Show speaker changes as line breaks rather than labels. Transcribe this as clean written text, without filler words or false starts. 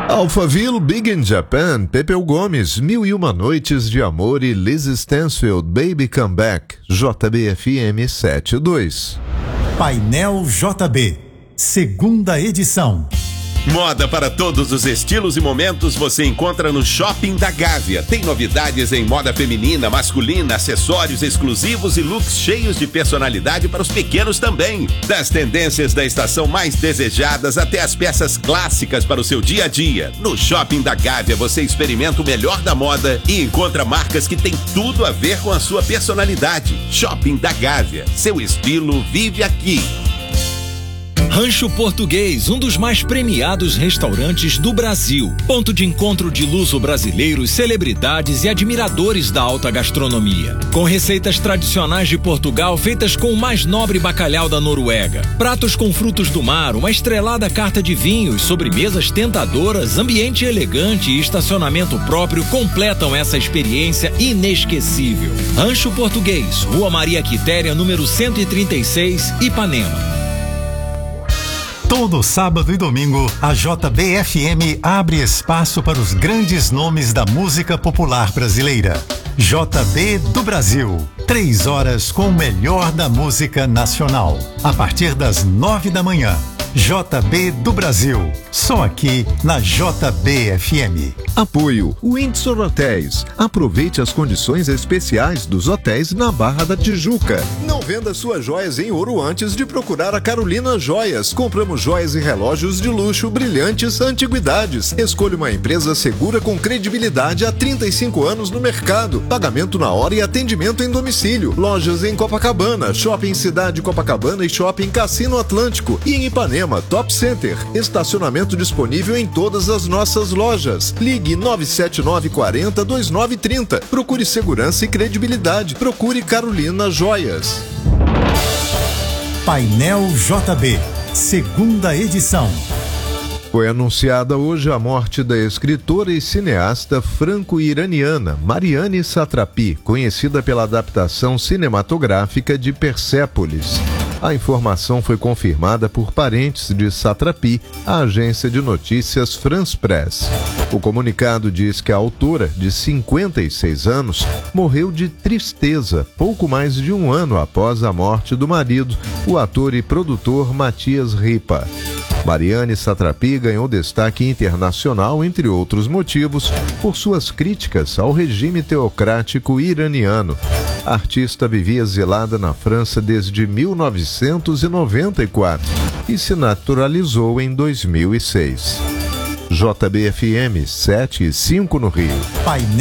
Alphaville, Big in Japan, Pepeu Gomes, 1001 Noites de Amor e Liz Stansfield, Baby Come Back, JBFM 72.
Painel JB, segunda edição.
Moda para todos os estilos e momentos você encontra no Shopping da Gávea. Tem novidades em moda feminina, masculina, acessórios exclusivos e looks cheios de personalidade para os pequenos também. Das tendências da estação mais desejadas até as peças clássicas para o seu dia a dia. No Shopping da Gávea você experimenta o melhor da moda e encontra marcas que têm tudo a ver com a sua personalidade. Shopping da Gávea. Seu estilo vive aqui.
Rancho Português, um dos mais premiados restaurantes do Brasil. Ponto de encontro de luso-brasileiros, celebridades e admiradores da alta gastronomia. Com receitas tradicionais de Portugal feitas com o mais nobre bacalhau da Noruega. Pratos com frutos do mar, uma estrelada carta de vinhos, sobremesas tentadoras, ambiente elegante e estacionamento próprio completam essa experiência inesquecível. Rancho Português, Rua Maria Quitéria, número 136, Ipanema.
Todo sábado e domingo, a JBFM abre espaço para os grandes nomes da música popular brasileira. JB do Brasil, 3 horas com o melhor da música nacional. A partir das 9 da manhã. JB do Brasil, só aqui na JBFM.
Apoio Windsor Hotéis. Aproveite as condições especiais dos hotéis na Barra da Tijuca. Não venda suas joias em ouro antes de procurar a Carolina Joias. Compramos joias e relógios de luxo, brilhantes, antiguidades. Escolha uma empresa segura com credibilidade há 35 anos no mercado. Pagamento na hora e atendimento em domicílio. Lojas em Copacabana, Shopping Cidade Copacabana e Shopping Cassino Atlântico. E em Ipanema, Top Center. Estacionamento disponível em todas as nossas lojas. Ligue 97940-2930. Procure segurança e credibilidade. Procure Carolina Joias.
Painel JB, segunda edição.
Foi anunciada hoje a morte da escritora e cineasta franco-iraniana Mariane Satrapi, conhecida pela adaptação cinematográfica de Persépolis. A informação foi confirmada por parentes de Satrapi à agência de notícias France Press. O comunicado diz que a autora, de 56 anos, morreu de tristeza pouco mais de um ano após a morte do marido, o ator e produtor Matias Ripa. Mariane Satrapi ganhou destaque internacional, entre outros motivos, por suas críticas ao regime teocrático iraniano. A artista vivia exilada na França desde 1994 e se naturalizou em 2006. JBFM 7 e 5 no Rio.